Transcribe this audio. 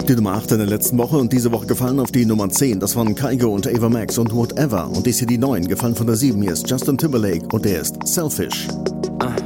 Die Nummer 8 in der letzten Woche und diese Woche gefallen auf die Nummer 10. Das waren Kygo und Ava Max und Whatever. Und dies hier die 9 gefallen von der 7. Hier ist Justin Timberlake und der ist Selfish.